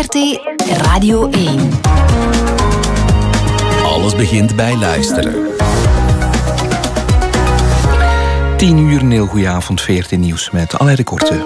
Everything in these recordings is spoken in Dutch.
VRT Radio 1. Alles begint bij luisteren. 10:00, een heel goeie avond, VRT Nieuws met Alain de Korte.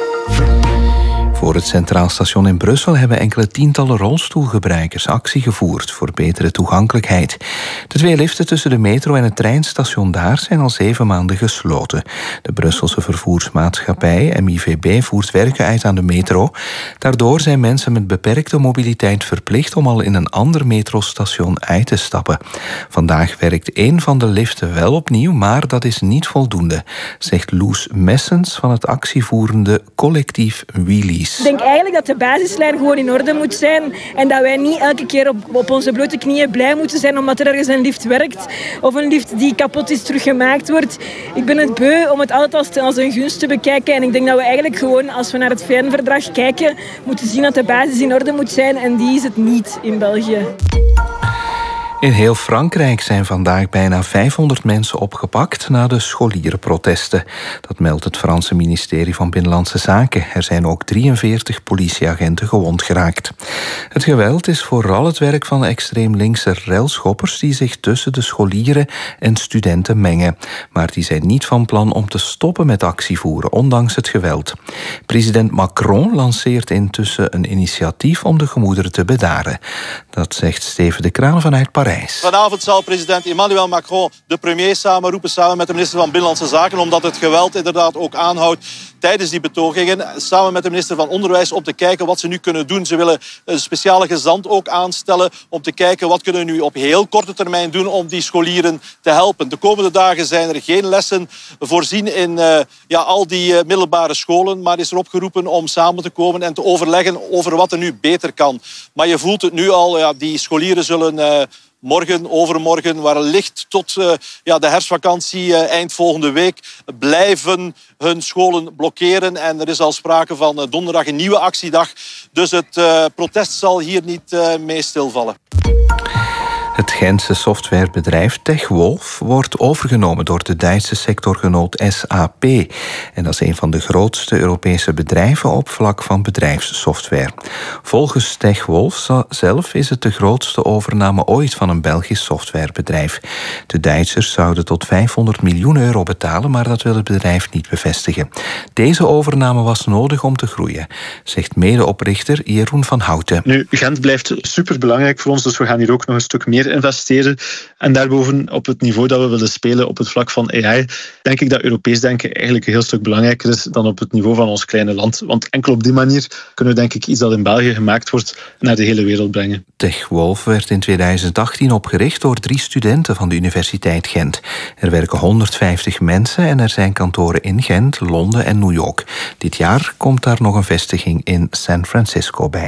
Voor het Centraal Station in Brussel hebben enkele tientallen rolstoelgebruikers actie gevoerd voor betere toegankelijkheid. De 2 liften tussen de metro en het treinstation daar zijn al 7 maanden gesloten. De Brusselse vervoersmaatschappij MIVB voert werken uit aan de metro. Daardoor zijn mensen met beperkte mobiliteit verplicht om al in een ander metrostation uit te stappen. Vandaag werkt 1 van de liften wel opnieuw, maar dat is niet voldoende, zegt Loes Messens van het actievoerende collectief Wheelies. Ik denk eigenlijk dat de basislijn gewoon in orde moet zijn en dat wij niet elke keer op onze blote knieën blij moeten zijn omdat er ergens een lift werkt of een lift die kapot is teruggemaakt wordt. Ik ben het beu om het altijd als een gunst te bekijken en ik denk dat we eigenlijk gewoon, als we naar het VN-verdrag kijken, moeten zien dat de basis in orde moet zijn en die is het niet in België. In heel Frankrijk zijn vandaag bijna 500 mensen opgepakt na de scholierenprotesten. Dat meldt het Franse ministerie van Binnenlandse Zaken. Er zijn ook 43 politieagenten gewond geraakt. Het geweld is vooral het werk van extreem linkse relschoppers die zich tussen de scholieren en studenten mengen. Maar die zijn niet van plan om te stoppen met actievoeren, ondanks het geweld. President Macron lanceert intussen een initiatief om de gemoederen te bedaren. Dat zegt Steven de Kraan vanuit Parijs. Vanavond zal president Emmanuel Macron de premier samenroepen samen met de minister van Binnenlandse Zaken, omdat het geweld inderdaad ook aanhoudt tijdens die betogingen. Samen met de minister van Onderwijs om te kijken wat ze nu kunnen doen. Ze willen een speciale gezant ook aanstellen om te kijken wat kunnen we nu op heel korte termijn doen om die scholieren te helpen. De komende dagen zijn er geen lessen voorzien in al die middelbare scholen, maar is er opgeroepen om samen te komen en te overleggen over wat er nu beter kan. Maar je voelt het nu al, die scholieren zullen morgen, overmorgen, wellicht tot de herfstvakantie eind volgende week blijven hun scholen blokkeren. En er is al sprake van donderdag een nieuwe actiedag. Dus het protest zal hier niet mee stilvallen. Het Gentse softwarebedrijf TechWolf wordt overgenomen door de Duitse sectorgenoot SAP. En dat is een van de grootste Europese bedrijven op vlak van bedrijfssoftware. Volgens TechWolf zelf is het de grootste overname ooit van een Belgisch softwarebedrijf. De Duitsers zouden tot 500 miljoen euro betalen, maar dat wil het bedrijf niet bevestigen. Deze overname was nodig om te groeien, zegt medeoprichter Jeroen van Houten. Nu, Gent blijft superbelangrijk voor ons, dus we gaan hier ook nog een stuk meer investeren. En daarboven, op het niveau dat we willen spelen op het vlak van AI, denk ik dat Europees denken eigenlijk een heel stuk belangrijker is dan op het niveau van ons kleine land. Want enkel op die manier kunnen we denk ik iets dat in België gemaakt wordt naar de hele wereld brengen. TechWolf werd in 2018 opgericht door 3 studenten van de Universiteit Gent. Er werken 150 mensen en er zijn kantoren in Gent, Londen en New York. Dit jaar komt daar nog een vestiging in San Francisco bij.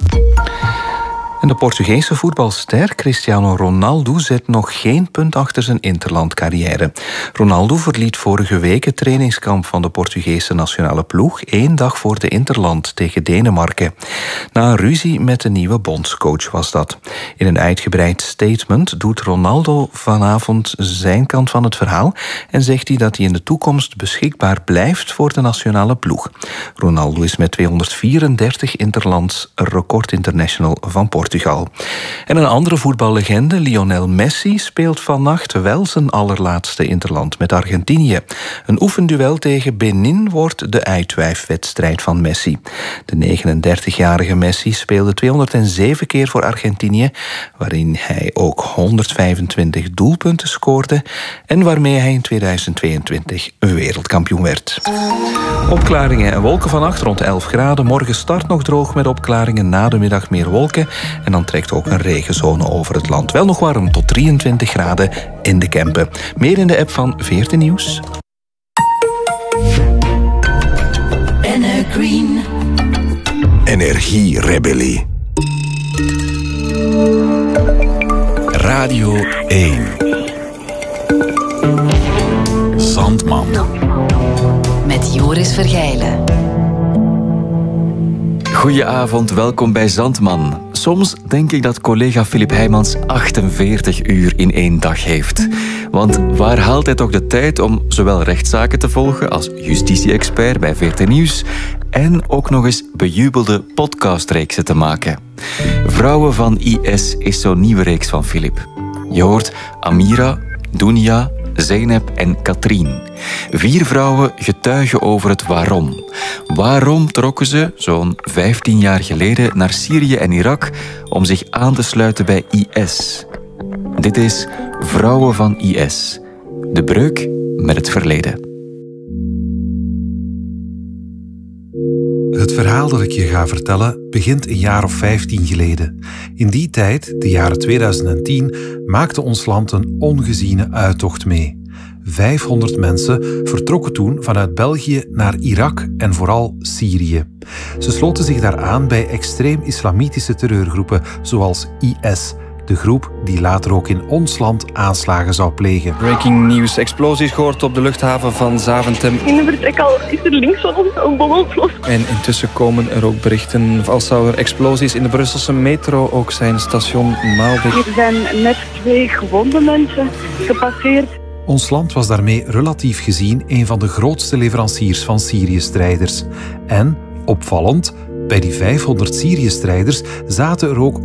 En de Portugese voetbalster Cristiano Ronaldo zet nog geen punt achter zijn interlandcarrière. Ronaldo verliet vorige week het trainingskamp van de Portugese nationale ploeg 1 dag voor de interland tegen Denemarken. Na een ruzie met de nieuwe bondscoach was dat. In een uitgebreid statement doet Ronaldo vanavond zijn kant van het verhaal en zegt hij dat hij in de toekomst beschikbaar blijft voor de nationale ploeg. Ronaldo is met 234 interlands record international van Portugal. En een andere voetballegende, Lionel Messi, speelt vannacht wel zijn allerlaatste interland met Argentinië. Een oefenduel tegen Benin wordt de uitwijfwedstrijd van Messi. De 39-jarige Messi speelde 207 keer voor Argentinië, waarin hij ook 125 doelpunten scoorde en waarmee hij in 2022 wereldkampioen werd. Opklaringen en wolken vannacht rond 11 graden. Morgen start nog droog met opklaringen, na de middag meer wolken. En dan trekt ook een regenzone over het land. Wel nog warm tot 23 graden in de Kempen. Meer in de app van VRT Nieuws. Green. Energierebellie. Radio 1. Zandman. Met Joris Vergijlen. Goedenavond, welkom bij Zandman. Soms denk ik dat collega Filip Heijmans 48 uur in 1 dag heeft. Want waar haalt hij toch de tijd om zowel rechtszaken te volgen als justitie-expert bij VRT Nieuws en ook nog eens bejubelde podcastreeksen te maken. Vrouwen van IS is zo'n nieuwe reeks van Filip. Je hoort Amira, Dounia, Zeynep en Katrien. 4 vrouwen getuigen over het waarom. Waarom trokken ze, zo'n 15 jaar geleden, naar Syrië en Irak om zich aan te sluiten bij IS? Dit is Vrouwen van IS. De breuk met het verleden. Het verhaal dat ik je ga vertellen begint een jaar of 15 geleden. In die tijd, de jaren 2010, maakte ons land een ongeziene uittocht mee. 500 mensen vertrokken toen vanuit België naar Irak en vooral Syrië. Ze sloten zich daar aan bij extreem-islamitische terreurgroepen zoals IS, de groep die later ook in ons land aanslagen zou plegen. Breaking news. Explosies gehoord op de luchthaven van Zaventem. In de vertrek al is er links van ons een bom ontploft. En intussen komen er ook berichten als zou er explosies in de Brusselse metro ook zijn, station Maalbeek. Er zijn net 2 gewonde mensen gepasseerd. Ons land was daarmee relatief gezien een van de grootste leveranciers van Syrië-strijders. En, opvallend, bij die 500 Syrië-strijders zaten er ook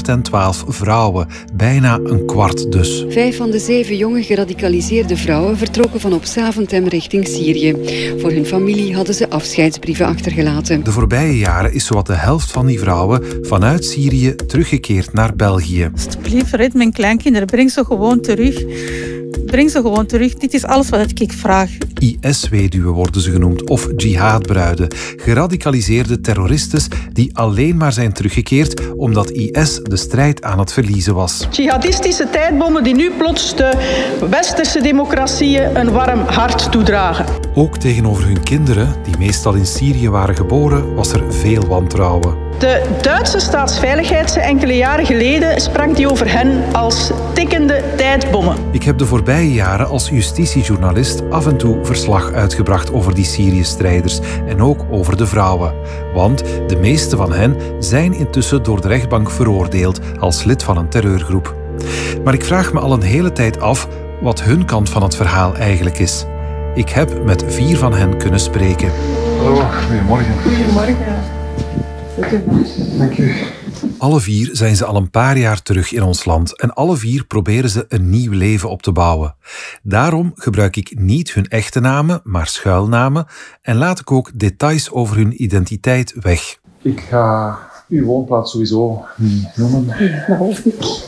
112 vrouwen, bijna een kwart dus. 5 van de 7 jonge geradicaliseerde vrouwen vertrokken van op Zaventem richting Syrië. Voor hun familie hadden ze afscheidsbrieven achtergelaten. De voorbije jaren is zowat de helft van die vrouwen vanuit Syrië teruggekeerd naar België. Alsjeblieft, red mijn kleinkinderen, breng ze gewoon terug. Breng ze gewoon terug. Dit is alles wat ik vraag. IS-weduwen worden ze genoemd, of jihadbruiden. Geradicaliseerde terroristen die alleen maar zijn teruggekeerd omdat IS de strijd aan het verliezen was. Jihadistische tijdbommen die nu plots de westerse democratieën een warm hart toedragen. Ook tegenover hun kinderen, die meestal in Syrië waren geboren, was er veel wantrouwen. De Duitse staatsveiligheid zei enkele jaren geleden sprak die over hen als tikkende tijdbommen. Ik heb de voorbije jaren als justitiejournalist af en toe verslag uitgebracht over die Syrië-strijders en ook over de vrouwen. Want de meeste van hen zijn intussen door de rechtbank veroordeeld als lid van een terreurgroep. Maar ik vraag me al een hele tijd af wat hun kant van het verhaal eigenlijk is. Ik heb met 4 van hen kunnen spreken. Hallo, goedemorgen. Goedemorgen. Dank u. Alle 4 zijn ze al een paar jaar terug in ons land en alle 4 proberen ze een nieuw leven op te bouwen. Daarom gebruik ik niet hun echte namen, maar schuilnamen en laat ik ook details over hun identiteit weg. Ik ga uw woonplaats sowieso niet noemen. Dat hoeft niet.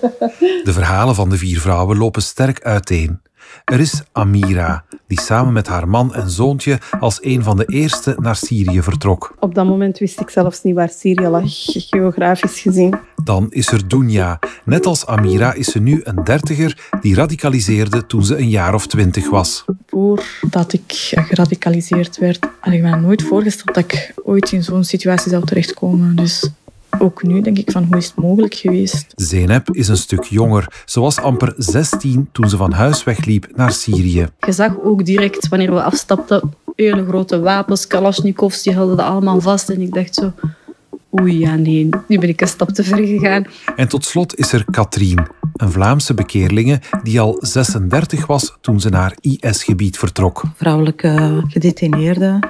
De verhalen van de 4 vrouwen lopen sterk uiteen. Er is Amira, die samen met haar man en zoontje als een van de eerste naar Syrië vertrok. Op dat moment wist ik zelfs niet waar Syrië lag, geografisch gezien. Dan is er Dounia. Net als Amira is ze nu een 30er die radicaliseerde toen ze een jaar of 20 was. Voordat ik geradicaliseerd werd, had ik me nooit voorgesteld dat ik ooit in zo'n situatie zou terechtkomen. Dus ook nu denk ik van, hoe is het mogelijk geweest? Zeynep is een stuk jonger. Ze was amper 16 toen ze van huis wegliep naar Syrië. Je zag ook direct, wanneer we afstapten, hele grote wapens, Kalashnikovs, die hielden dat allemaal vast. En ik dacht zo, oei, ja nee, nu ben ik een stap te ver gegaan. En tot slot is er Katrien, een Vlaamse bekeerlinge die al 36 was toen ze naar IS-gebied vertrok. Vrouwelijke gedetineerden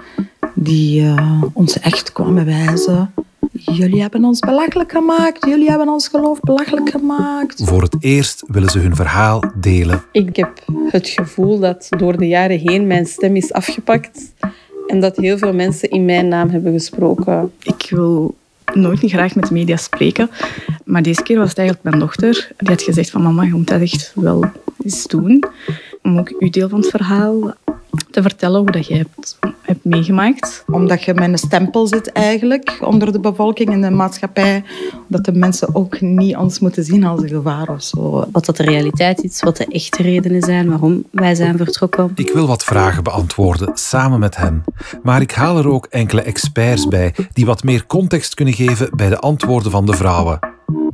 die ons echt kwamen wijzen. Jullie hebben ons belachelijk gemaakt. Jullie hebben ons geloof belachelijk gemaakt. Voor het eerst willen ze hun verhaal delen. Ik heb het gevoel dat door de jaren heen mijn stem is afgepakt. En dat heel veel mensen in mijn naam hebben gesproken. Ik wil nooit niet graag met de media spreken. Maar deze keer was het eigenlijk mijn dochter. Die had gezegd van mama, je moet dat echt wel eens doen. Om ook uw deel van het verhaal te vertellen hoe dat jij hebt meegemaakt. Omdat je met een stempel zit eigenlijk onder de bevolking en de maatschappij. Dat de mensen ook niet ons moeten zien als een gevaar of zo. Wat dat de realiteit is, wat de echte redenen zijn waarom wij zijn vertrokken. Ik wil wat vragen beantwoorden, samen met hen. Maar ik haal er ook enkele experts bij die wat meer context kunnen geven bij de antwoorden van de vrouwen.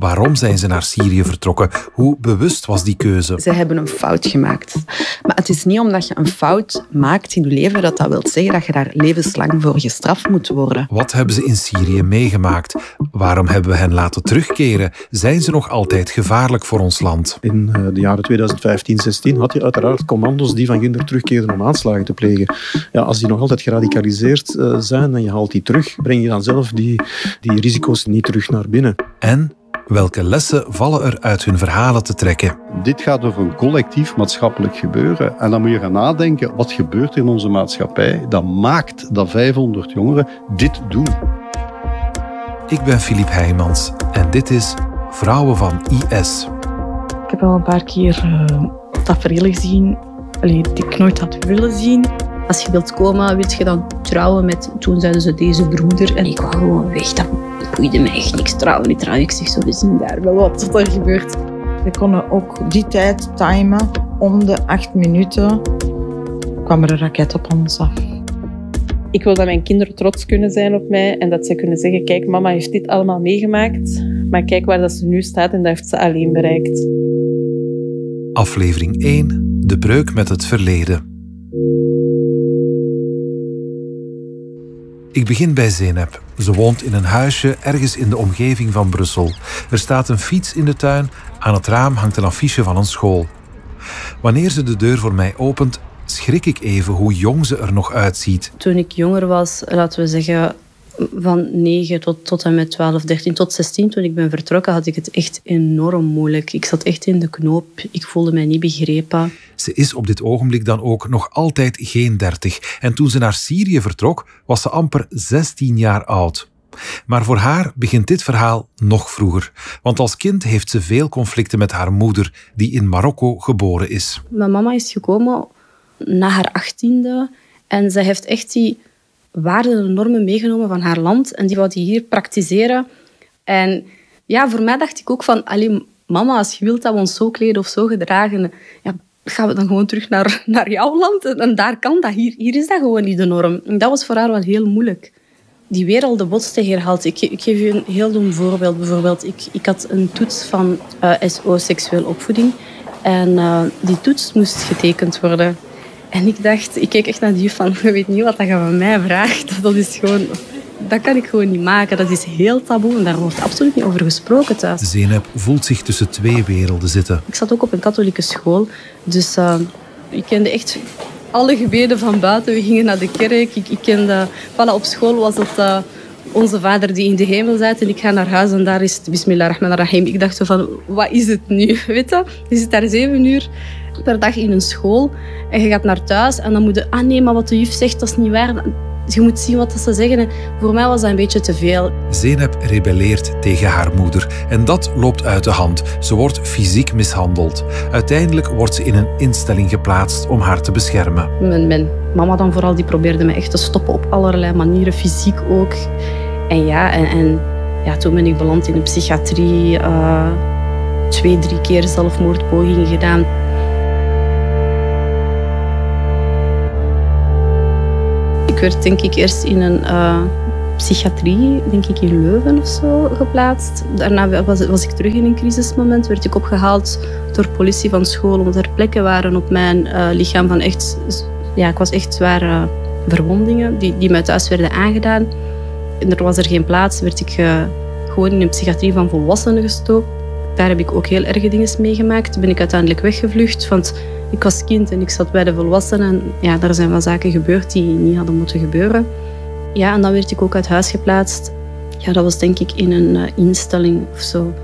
Waarom zijn ze naar Syrië vertrokken? Hoe bewust was die keuze? Zij hebben een fout gemaakt. Maar het is niet omdat je een fout maakt in je leven dat wil zeggen dat je daar levenslang voor gestraft moet worden. Wat hebben ze in Syrië meegemaakt? Waarom hebben we hen laten terugkeren? Zijn ze nog altijd gevaarlijk voor ons land? In de jaren 2015-16 had je uiteraard commando's die van Ginder terugkeerden om aanslagen te plegen. Ja, als die nog altijd geradicaliseerd zijn en je haalt die terug, breng je dan zelf die risico's niet terug naar binnen. En welke lessen vallen er uit hun verhalen te trekken? Dit gaat over een collectief maatschappelijk gebeuren. En dan moet je gaan nadenken, wat gebeurt er in onze maatschappij? Dat maakt dat 500 jongeren dit doen. Ik ben Filip Heijmans en dit is Vrouwen van IS. Ik heb al een paar keer tafereelen gezien die ik nooit had willen zien. Als je wilt komen, wil je dan trouwen met... Toen zeiden ze deze broeder. En ik wou gewoon weg. Dat boeide mij echt niks. Trouwen, niet trouwen. Ik zeg zo, we zien daar wel wat er gebeurt. We konden ook die tijd timen. Om de 8 minuten kwam er een raket op ons af. Ik wil dat mijn kinderen trots kunnen zijn op mij. En dat ze kunnen zeggen, kijk, mama heeft dit allemaal meegemaakt. Maar kijk waar dat ze nu staat en dat heeft ze alleen bereikt. Aflevering 1. De breuk met het verleden. Ik begin bij Zeynep. Ze woont in een huisje ergens in de omgeving van Brussel. Er staat een fiets in de tuin. Aan het raam hangt een affiche van een school. Wanneer ze de deur voor mij opent, schrik ik even hoe jong ze er nog uitziet. Toen ik jonger was, laten we zeggen van 9 tot en met 12, 13 tot 16, toen ik ben vertrokken, had ik het echt enorm moeilijk. Ik zat echt in de knoop. Ik voelde mij niet begrepen. Ze is op dit ogenblik dan ook nog altijd geen 30. En toen ze naar Syrië vertrok, was ze amper 16 jaar oud. Maar voor haar begint dit verhaal nog vroeger. Want als kind heeft ze veel conflicten met haar moeder, die in Marokko geboren is. Mijn mama is gekomen na haar 18e en zij heeft echt die waarden en normen meegenomen van haar land en die wou die hier praktiseren. En ja, voor mij dacht ik ook van, allee, mama, als je wilt dat we ons zo kleden of zo gedragen, ja, gaan we dan gewoon terug naar jouw land. En daar kan dat. Hier is dat gewoon niet de norm. En dat was voor haar wel heel moeilijk. Die weer al de botste herhaalt. Ik geef je een heel dom voorbeeld. Bijvoorbeeld, ik had een toets van SO, seksueel opvoeding. En die toets moest getekend worden. En ik keek echt naar die juf van, je weet niet wat je van mij vraagt. Dat is gewoon... Dat kan ik gewoon niet maken. Dat is heel taboe en daar wordt absoluut niet over gesproken thuis. Zeynep voelt zich tussen twee werelden zitten. Ik zat ook op een katholieke school. Dus ik kende echt alle gebeden van buiten. We gingen naar de kerk. Ik kende... Voilà, op school was het onze vader die in de hemel zit. En ik ga naar huis en daar is het Bismillahirrahmanirrahim. Ik dacht zo van, wat is het nu? Weet je? Je zit daar 7 uur per dag in een school. En je gaat naar thuis en dan moet je... nee, maar wat de juf zegt, dat is niet waar. Je moet zien wat ze zeggen. En voor mij was dat een beetje te veel. Zeynep rebelleert tegen haar moeder. En dat loopt uit de hand. Ze wordt fysiek mishandeld. Uiteindelijk wordt ze in een instelling geplaatst om haar te beschermen. Mijn mama dan vooral, die probeerde me echt te stoppen op allerlei manieren. Fysiek ook. En ja, toen ben ik beland in de psychiatrie. 2-3 keer zelfmoordpogingen gedaan. Ik werd denk ik eerst in een psychiatrie, denk ik in Leuven of zo, geplaatst. Daarna was ik terug in een crisismoment, werd ik opgehaald door politie van school, omdat er plekken waren op mijn lichaam van echt... Ja, ik was echt zware verwondingen die mij thuis werden aangedaan. En er was er geen plaats, werd ik gewoon in een psychiatrie van volwassenen gestopt. Daar heb ik ook heel erge dingen meegemaakt. Ben ik uiteindelijk weggevlucht, want ik was kind en ik zat bij de volwassenen. En ja, daar zijn wel zaken gebeurd die niet hadden moeten gebeuren. Ja, en dan werd ik ook uit huis geplaatst. Ja, dat was denk ik in een instelling of zo.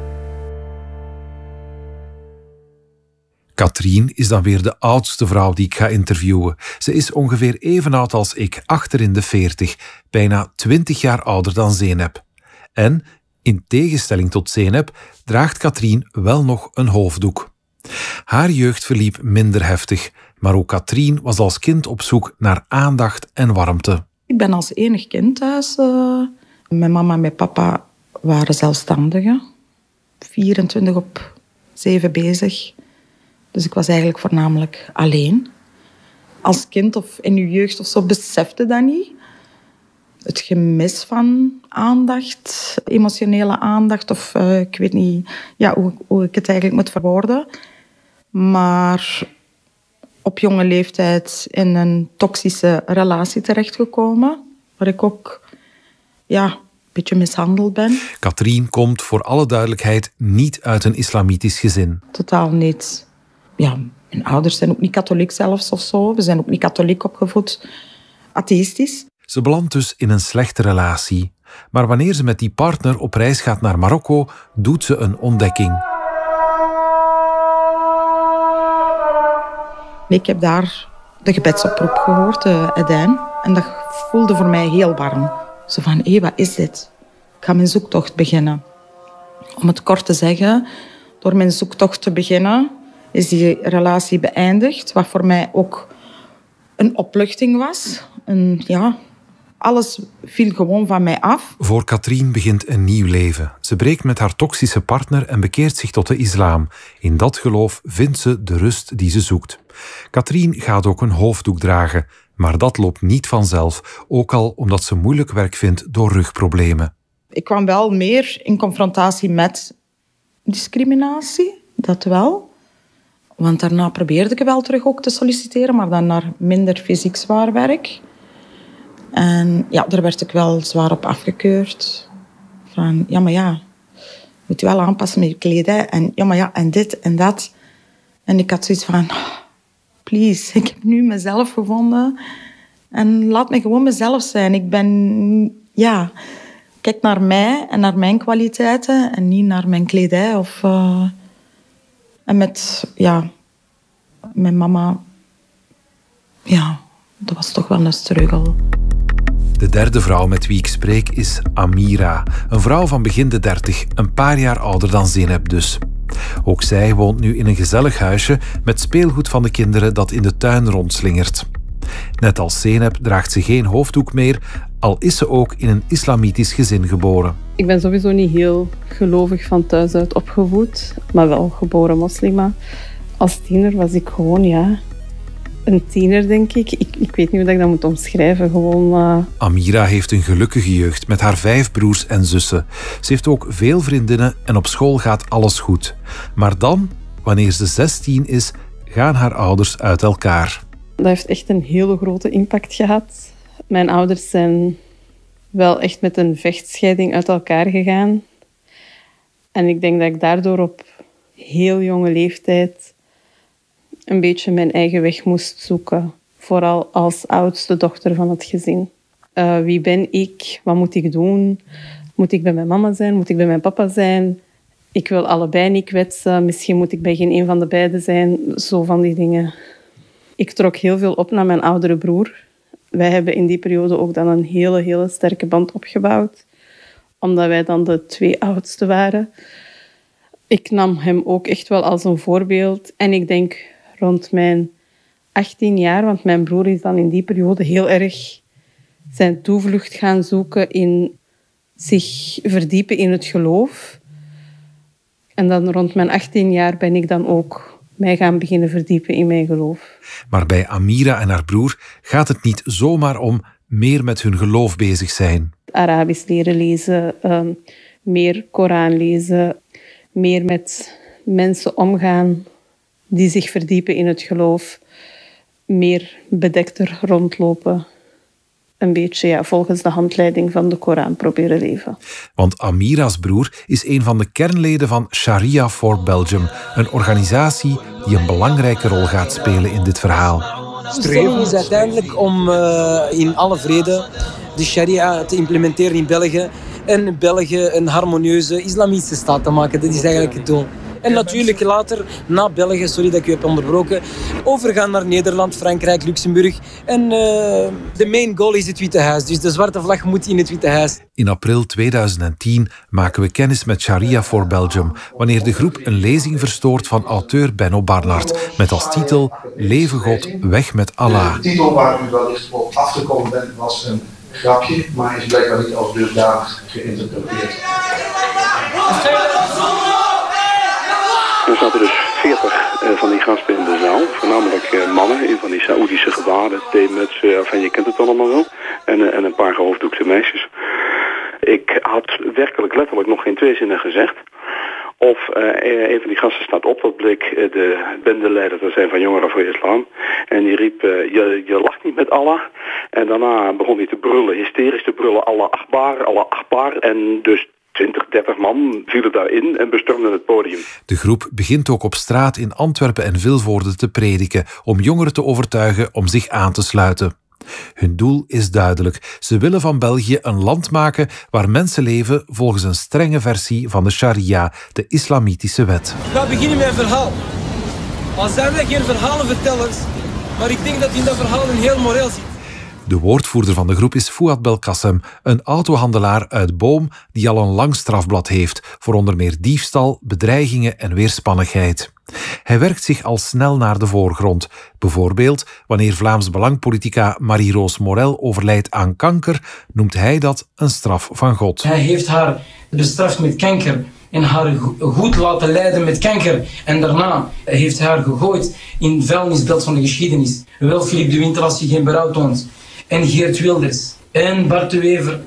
Katrien is dan weer de oudste vrouw die ik ga interviewen. Ze is ongeveer even oud als ik, achter in de 40, bijna 20 jaar ouder dan Zeynep. En, in tegenstelling tot Zeynep, draagt Katrien wel nog een hoofddoek. Haar jeugd verliep minder heftig, maar ook Katrien was als kind op zoek naar aandacht en warmte. Ik ben als enig kind thuis. Mijn mama en mijn papa waren zelfstandigen. 24/7 bezig. Dus ik was eigenlijk voornamelijk alleen. Als kind of in je jeugd of zo besefte dat niet. het gemis van aandacht, emotionele aandacht, of ik weet niet hoe ik het eigenlijk moet verwoorden. Maar op jonge leeftijd in een toxische relatie terechtgekomen, waar ik ook een beetje mishandeld ben. Katrien komt, voor alle duidelijkheid, niet uit een islamitisch gezin. Totaal niet. Ja, mijn ouders zijn ook niet katholiek zelfs of zo. We zijn ook niet katholiek opgevoed. Atheïstisch. Ze belandt dus in een slechte relatie. Maar wanneer ze met die partner op reis gaat naar Marokko, doet ze een ontdekking. Ik heb daar de gebedsoproep gehoord, de Adijn. En dat voelde voor mij heel warm. Zo van, wat is dit? Ik ga mijn zoektocht beginnen. Om het kort te zeggen, door mijn zoektocht te beginnen, is die relatie beëindigd. Wat voor mij ook een opluchting was. Alles viel gewoon van mij af. Voor Katrien begint een nieuw leven. Ze breekt met haar toxische partner en bekeert zich tot de islam. In dat geloof vindt ze de rust die ze zoekt. Katrien gaat ook een hoofddoek dragen. Maar dat loopt niet vanzelf. Ook al omdat ze moeilijk werk vindt door rugproblemen. Ik kwam wel meer in confrontatie met discriminatie. Dat wel. Want daarna probeerde ik wel terug ook te solliciteren. Maar dan naar minder fysiek zwaar werk. En daar werd ik wel zwaar op afgekeurd. Van, moet je wel aanpassen met je kledij. En en dit en dat. En ik had zoiets van, please, ik heb nu mezelf gevonden. En laat me gewoon mezelf zijn. Ik ben, kijk naar mij en naar mijn kwaliteiten. En niet naar mijn kledij. En met mijn mama, dat was toch wel een struggle. De derde vrouw met wie ik spreek is Amira. Een vrouw van begin de 30, een paar jaar ouder dan Zeynep dus. Ook zij woont nu in een gezellig huisje met speelgoed van de kinderen dat in de tuin rondslingert. Net als Zeynep draagt ze geen hoofddoek meer, al is ze ook in een islamitisch gezin geboren. Ik ben sowieso niet heel gelovig van thuis uit opgevoed, maar wel geboren moslima. Als tiener was ik gewoon, een tiener, denk ik. Ik weet niet hoe ik dat moet omschrijven. Amira heeft een gelukkige jeugd met haar 5 broers en zussen. Ze heeft ook veel vriendinnen en op school gaat alles goed. Maar dan, wanneer ze 16 is, gaan haar ouders uit elkaar. Dat heeft echt een hele grote impact gehad. Mijn ouders zijn wel echt met een vechtscheiding uit elkaar gegaan. En ik denk dat ik daardoor op heel jonge leeftijd een beetje mijn eigen weg moest zoeken. Vooral als oudste dochter van het gezin. Wie ben ik? Wat moet ik doen? Moet ik bij mijn mama zijn? Moet ik bij mijn papa zijn? Ik wil allebei niet kwetsen. Misschien moet ik bij geen een van de beiden zijn. Zo van die dingen. Ik trok heel veel op naar mijn oudere broer. Wij hebben in die periode ook dan een hele sterke band opgebouwd. Omdat wij dan de 2 oudste waren. Ik nam hem ook echt wel als een voorbeeld. En ik denk rond mijn 18 jaar, want mijn broer is dan in die periode heel erg zijn toevlucht gaan zoeken in zich verdiepen in het geloof. En dan rond mijn 18 jaar ben ik dan ook mij gaan beginnen verdiepen in mijn geloof. Maar bij Amira en haar broer gaat het niet zomaar om meer met hun geloof bezig zijn. Arabisch leren lezen, meer Koran lezen, meer met mensen omgaan die zich verdiepen in het geloof, meer bedekter rondlopen. Een beetje volgens de handleiding van de Koran proberen leven. Want Amira's broer is een van de kernleden van Sharia for Belgium, een organisatie die een belangrijke rol gaat spelen in dit verhaal. De streven is uiteindelijk om in alle vrede de sharia te implementeren in België en België een harmonieuze islamitische staat te maken. Dat is eigenlijk het doel. En natuurlijk later, na België, sorry dat ik u heb onderbroken, overgaan naar Nederland, Frankrijk, Luxemburg. En de main goal is het Witte Huis. Dus de zwarte vlag moet in het Witte Huis. In april 2010 maken we kennis met Sharia for Belgium, wanneer de groep een lezing verstoort van auteur Benno Barnard, met als titel Leven God, weg met Allah. De titel waar u wellicht op afgekomen bent was een grapje, maar is blijkbaar niet als dusdanig geïnterpreteerd. Er zaten dus 40 van die gasten in de zaal. Voornamelijk mannen in van die Saoedische gewaden, theemutsen, enfin, je kent het allemaal wel. En een paar gehoofddoekte meisjes. Ik had werkelijk letterlijk nog geen 2 zinnen gezegd. Of een van die gasten staat op, dat bleek de bendeleider te zijn van Jongeren voor Islam. En die riep, je lacht niet met Allah. En daarna begon hij te brullen, hysterisch te brullen, Allah Akbar. En dus 20, 30 man vielen daarin en bestormden het podium. De groep begint ook op straat in Antwerpen en Vilvoorde te prediken om jongeren te overtuigen om zich aan te sluiten. Hun doel is duidelijk. Ze willen van België een land maken waar mensen leven volgens een strenge versie van de sharia, de islamitische wet. Ik ga beginnen met een verhaal. Al zijn wij geen verhalenvertellers, maar ik denk dat in dat verhaal een heel moreel zit. De woordvoerder van de groep is Fouad Belkacem, een autohandelaar uit Boom die al een lang strafblad heeft voor onder meer diefstal, bedreigingen en weerspannigheid. Hij werkt zich al snel naar de voorgrond. Bijvoorbeeld, wanneer Vlaams Belangpolitica Marie-Roos Morel overlijdt aan kanker, noemt hij dat een straf van God. Hij heeft haar bestraft met kanker en haar goed laten lijden met kanker. En daarna heeft hij haar gegooid in het vuilnisbelt van de geschiedenis. Wel, Philippe de Winter, als je geen berouw toont. En Geert Wilders. En Bart de Wever.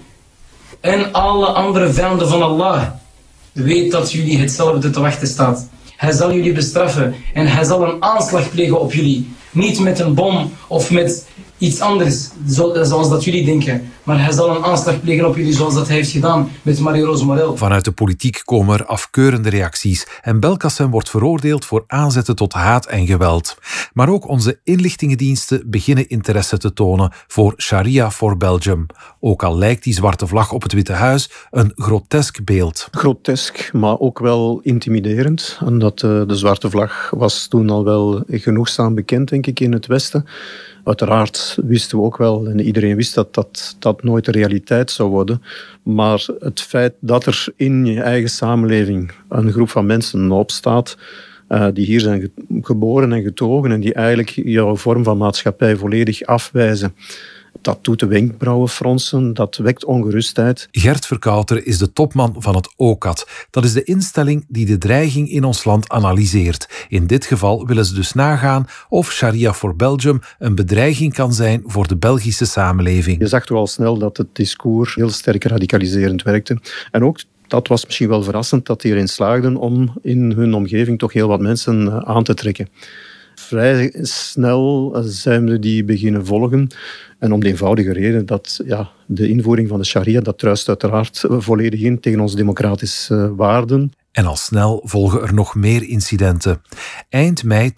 En alle andere vijanden van Allah. Weet dat jullie hetzelfde te wachten staat. Hij zal jullie bestraffen en hij zal een aanslag plegen op jullie. Niet met een bom of met iets anders, zoals dat jullie denken. Maar hij zal een aanslag plegen op jullie zoals dat hij heeft gedaan met Marie-Roos Morel. Vanuit de politiek komen er afkeurende reacties en Belkacem wordt veroordeeld voor aanzetten tot haat en geweld. Maar ook onze inlichtingendiensten beginnen interesse te tonen voor Sharia for Belgium. Ook al lijkt die zwarte vlag op het Witte Huis een grotesk beeld. Grotesk, maar ook wel intimiderend. Omdat de zwarte vlag was toen al wel genoegzaam bekend, denk ik, in het Westen. Uiteraard wisten we ook wel, en iedereen wist dat nooit de realiteit zou worden. Maar het feit dat er in je eigen samenleving een groep van mensen opstaat, die hier zijn geboren en getogen en die eigenlijk jouw vorm van maatschappij volledig afwijzen, dat doet de wenkbrauwen fronsen, dat wekt ongerustheid. Gert Verkouter is de topman van het OCAD. Dat is de instelling die de dreiging in ons land analyseert. In dit geval willen ze dus nagaan of Sharia for Belgium een bedreiging kan zijn voor de Belgische samenleving. Je zag toch al snel dat het discours heel sterk radicaliserend werkte. En ook, dat was misschien wel verrassend, dat die erin slaagden om in hun omgeving toch heel wat mensen aan te trekken. Vrij snel zijn we die beginnen volgen. En om de eenvoudige reden dat de invoering van de sharia, dat druist uiteraard volledig in tegen onze democratische waarden. En al snel volgen er nog meer incidenten. Eind mei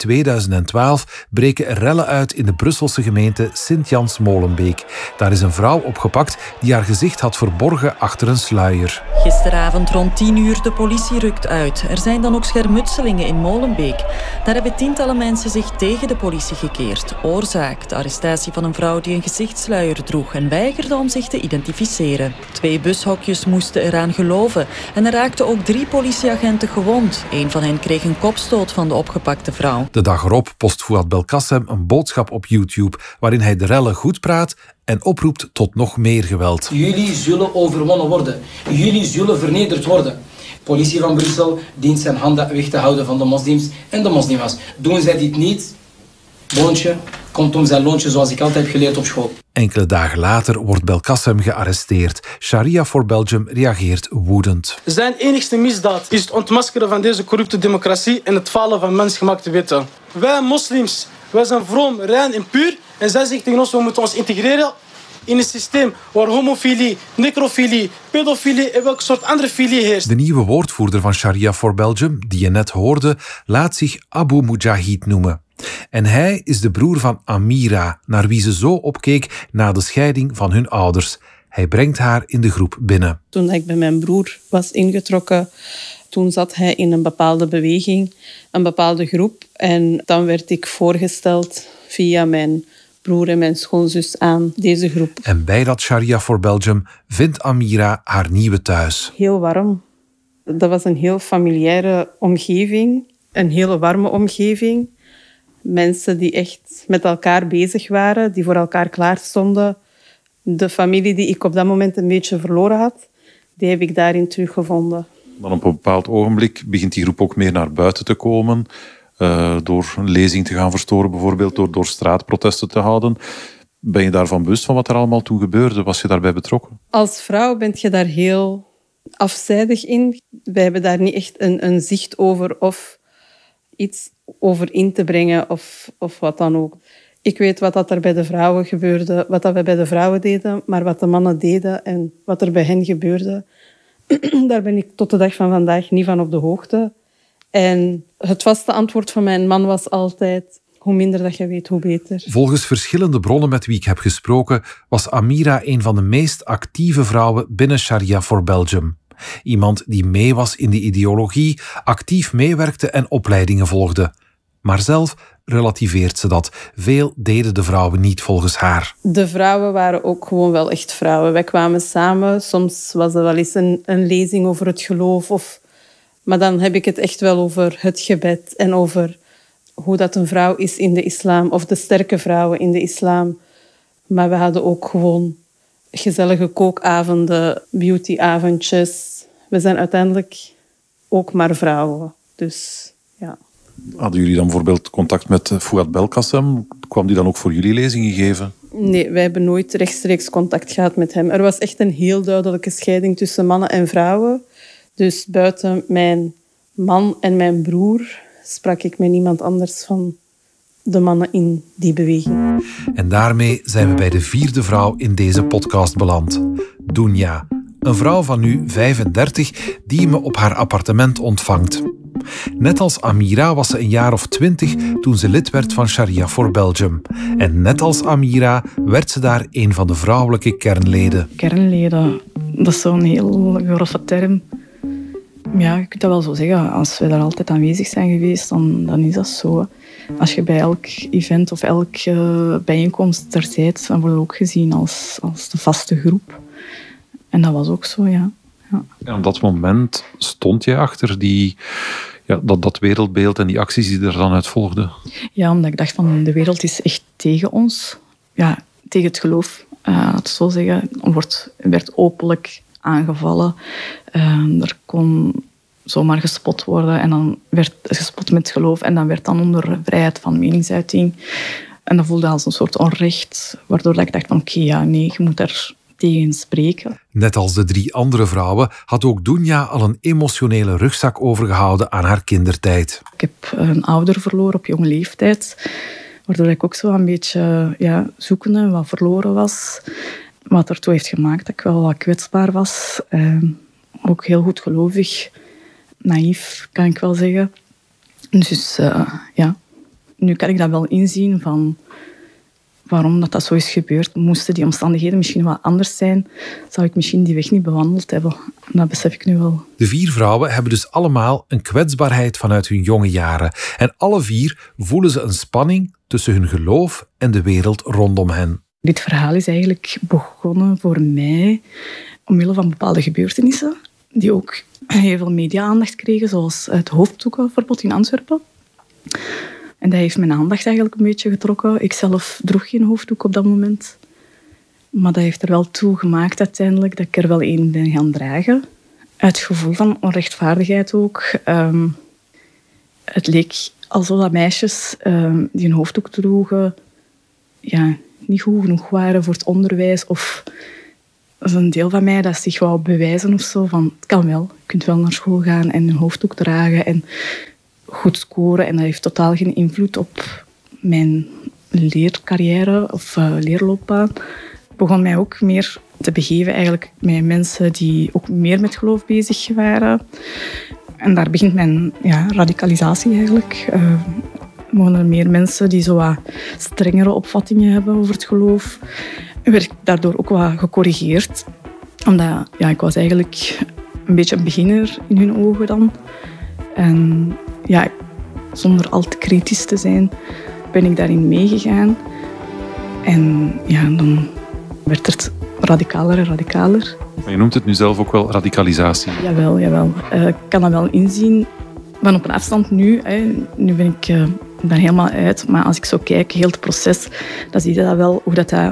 2012 breken er rellen uit in de Brusselse gemeente Sint-Jans-Molenbeek. Daar is een vrouw opgepakt die haar gezicht had verborgen achter een sluier. Gisteravond rond 10 uur, de politie rukt uit. Er zijn dan ook schermutselingen in Molenbeek. Daar hebben tientallen mensen zich tegen de politie gekeerd. Oorzaak: de arrestatie van een vrouw die een gezichtssluier droeg en weigerde om zich te identificeren. 2 bushokjes moesten eraan geloven en er raakten ook 3 politieagenten gewond. Een van hen kreeg een kopstoot van de opgepakte vrouw. De dag erop post Fouad Belkacem een boodschap op YouTube waarin hij de rellen goed praat en oproept tot nog meer geweld. Jullie zullen overwonnen worden. Jullie zullen vernederd worden. Politie van Brussel dient zijn handen weg te houden van de moslims en de moslima's. Doen zij dit niet, boontje komt om zijn loontje, zoals ik altijd heb geleerd op school. Enkele dagen later wordt Belkacem gearresteerd. Sharia for Belgium reageert woedend. Zijn enigste misdaad is het ontmaskeren van deze corrupte democratie en het falen van mensgemaakte wetten. Wij moslims, wij zijn vroom, rein en puur. En zij zegt tegen ons, we moeten ons integreren in een systeem waar homofilie, necrofilie, pedofilie en welke soort andere filie heerst. De nieuwe woordvoerder van Sharia for Belgium, die je net hoorde, laat zich Abu Mujahid noemen. En hij is de broer van Amira, naar wie ze zo opkeek na de scheiding van hun ouders. Hij brengt haar in de groep binnen. Toen ik bij mijn broer was ingetrokken, toen zat hij in een bepaalde beweging, een bepaalde groep. En dan werd ik voorgesteld via mijn broer en mijn schoonzus aan deze groep. En bij dat Sharia for Belgium vindt Amira haar nieuwe thuis. Heel warm. Dat was een heel familiaire omgeving, een hele warme omgeving. Mensen die echt met elkaar bezig waren, die voor elkaar klaar stonden. De familie die ik op dat moment een beetje verloren had, die heb ik daarin teruggevonden. Dan op een bepaald ogenblik begint die groep ook meer naar buiten te komen. door een lezing te gaan verstoren, bijvoorbeeld door straatprotesten te houden. Ben je daarvan bewust van wat er allemaal toen gebeurde? Was je daarbij betrokken? Als vrouw ben je daar heel afzijdig in. Wij hebben daar niet echt een zicht over of iets over in te brengen of wat dan ook. Ik weet wat er bij de vrouwen gebeurde, wat we bij de vrouwen deden, maar wat de mannen deden en wat er bij hen gebeurde, daar ben ik tot de dag van vandaag niet van op de hoogte. En het vaste antwoord van mijn man was altijd: hoe minder dat je weet, hoe beter. Volgens verschillende bronnen met wie ik heb gesproken, was Amira een van de meest actieve vrouwen binnen Sharia for Belgium. Iemand die mee was in de ideologie, actief meewerkte en opleidingen volgde. Maar zelf relativeert ze dat. Veel deden de vrouwen niet volgens haar. De vrouwen waren ook gewoon wel echt vrouwen. Wij kwamen samen. Soms was er wel eens een lezing over het geloof. Maar dan heb ik het echt wel over het gebed en over hoe dat een vrouw is in de islam. Of de sterke vrouwen in de islam. Maar we hadden ook gewoon gezellige kookavonden, beautyavondjes. We zijn uiteindelijk ook maar vrouwen. Dus ja. Hadden jullie dan bijvoorbeeld contact met Fouad Belkacem? Kwam die dan ook voor jullie lezingen geven? Nee, wij hebben nooit rechtstreeks contact gehad met hem. Er was echt een heel duidelijke scheiding tussen mannen en vrouwen. Dus buiten mijn man en mijn broer sprak ik met niemand anders van de mannen in die beweging. En daarmee zijn we bij de 4e vrouw in deze podcast beland. Dounia, een vrouw van nu 35 die me op haar appartement ontvangt. Net als Amira was ze een jaar of 20 toen ze lid werd van Sharia for Belgium. En net als Amira werd ze daar een van de vrouwelijke kernleden. Kernleden, dat is zo'n heel grove term. Ja, je kunt dat wel zo zeggen. Als we daar altijd aanwezig zijn geweest, dan is dat zo. Als je bij elk event of elke bijeenkomst er bent, dan word je ook gezien als de vaste groep. En dat was ook zo, ja. En op dat moment stond jij achter dat wereldbeeld en die acties die er dan uit volgden? Ja, omdat ik dacht van de wereld is echt tegen ons. Ja, tegen het geloof. Laat het zo zeggen. Werd openlijk aangevallen. Er kon zomaar gespot worden en dan werd gespot met geloof en dan werd dan onder vrijheid van meningsuiting. En dat voelde als een soort onrecht, waardoor ik dacht van oké, je moet daar tegen spreken. Net als de 3 andere vrouwen had ook Dounia al een emotionele rugzak overgehouden aan haar kindertijd. Ik heb een ouder verloren op jonge leeftijd, waardoor ik ook zo een beetje zoekende, wat verloren was. Wat ertoe heeft gemaakt dat ik wel wat kwetsbaar was. Ook heel goed gelovig. Naïef, kan ik wel zeggen. Dus nu kan ik dat wel inzien van waarom dat zo is gebeurd. Moesten die omstandigheden misschien wat anders zijn, zou ik misschien die weg niet bewandeld hebben. Dat besef ik nu wel. De 4 vrouwen hebben dus allemaal een kwetsbaarheid vanuit hun jonge jaren. En alle 4 voelen ze een spanning tussen hun geloof en de wereld rondom hen. Dit verhaal is eigenlijk begonnen voor mij omwille van bepaalde gebeurtenissen die ook heel veel media-aandacht kregen, zoals het hoofddoekenverbod in Antwerpen. En dat heeft mijn aandacht eigenlijk een beetje getrokken. Ik zelf droeg geen hoofddoek op dat moment. Maar dat heeft er wel toe gemaakt uiteindelijk dat ik er wel één ben gaan dragen. Het gevoel van onrechtvaardigheid ook. Het leek alsof dat meisjes die een hoofddoek droegen niet goed genoeg waren voor het onderwijs. Of dat is een deel van mij dat zich wou bewijzen of zo. Van, het kan wel. Je kunt wel naar school gaan en een hoofddoek dragen en goed scoren. En dat heeft totaal geen invloed op mijn leercarrière of leerloopbaan. Ik begon mij ook meer te begeven eigenlijk met mensen die ook meer met geloof bezig waren. En daar begint mijn radicalisatie eigenlijk. Er wonen meer mensen die zo wat strengere opvattingen hebben over het geloof. En werd ik daardoor ook wat gecorrigeerd. Omdat ik was eigenlijk een beetje een beginner in hun ogen dan. En zonder al te kritisch te zijn, ben ik daarin meegegaan. En dan werd het radicaler en radicaler. Maar je noemt het nu zelf ook wel radicalisatie. Jawel. Ik kan dat wel inzien. Van op een afstand nu. Nu ben ik daar helemaal uit. Maar als ik zo kijk, heel het proces, dan zie je dat wel, hoe dat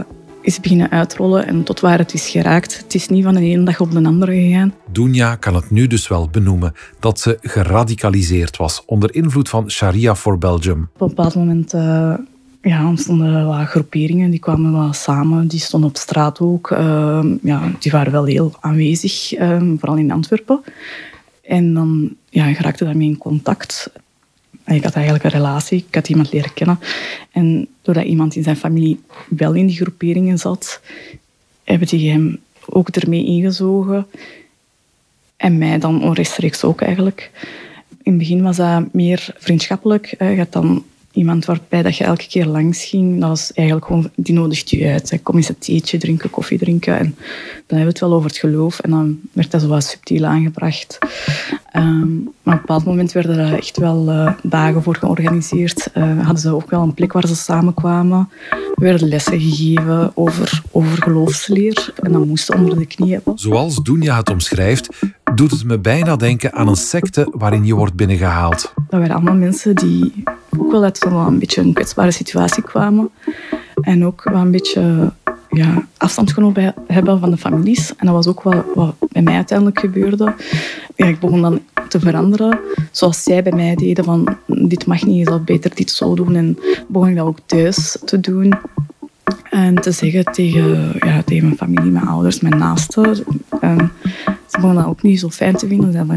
is beginnen uitrollen en tot waar het is geraakt. Het is niet van de ene dag op de andere gegaan. Dunja kan het nu dus wel benoemen dat ze geradicaliseerd was onder invloed van Sharia for Belgium. Op een bepaald moment ontstonden wat groeperingen, die kwamen wel samen, die stonden op straat ook. Die waren wel heel aanwezig, vooral in Antwerpen. En dan geraakte daarmee in contact. Ik had eigenlijk een relatie, ik had iemand leren kennen. En doordat iemand in zijn familie wel in die groeperingen zat, hebben die hem ook ermee ingezogen. En mij dan onrechtstreeks ook eigenlijk. In het begin was dat meer vriendschappelijk. Je had dan iemand waarbij dat je elke keer langs ging. Dat was eigenlijk gewoon, die nodigt je uit. Kom eens een theetje drinken, koffie drinken. En dan hebben we het wel over het geloof. En dan werd dat zo wat subtiel aangebracht. Maar op een bepaald moment werden er echt wel dagen voor georganiseerd. Hadden ze ook wel een plek waar ze samenkwamen. Er werden lessen gegeven over geloofsleer. En dat moesten onder de knie hebben. Zoals Dunja het omschrijft, doet het me bijna denken aan een secte waarin je wordt binnengehaald. Dat waren allemaal mensen die ook wel uit een beetje een kwetsbare situatie kwamen. En ook wel een beetje afstand genomen hebben van de families. En dat was ook wat bij mij uiteindelijk gebeurde. Ik begon dan te veranderen. Zoals zij bij mij deden van dit mag niet, je zou beter dit zo doen. En begon ik dat ook thuis te doen. En te zeggen tegen mijn familie, mijn ouders, mijn naasten. En ze begonnen dat ook niet zo fijn te vinden. Ze zeiden